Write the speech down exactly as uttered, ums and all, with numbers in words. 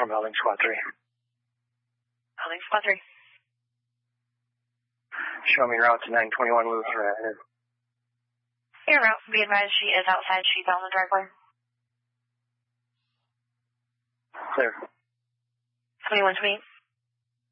from Building Squad three. Building Squad three. Show me route to nine twenty-one Luther Avenue. Your route, be advised she is outside. She's on the driveway. Clear. twenty-one to meet.